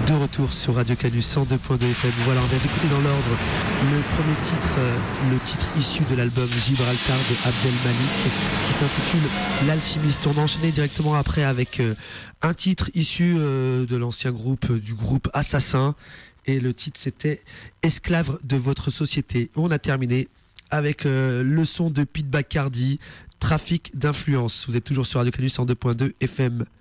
De retour sur Radio Canus 102.2 FM. Voilà, on vient d'écouter dans l'ordre le premier titre, le titre issu de l'album Gibraltar de Abdel Malik, qui s'intitule L'Alchimiste. On a enchaîné directement après avec un titre issu de l'ancien groupe, du groupe Assassin, et le titre c'était Esclave de votre société. On a terminé avec le son de Pete Bacardi, Trafic d'influence. Vous êtes toujours sur Radio Canus 102.2 FM.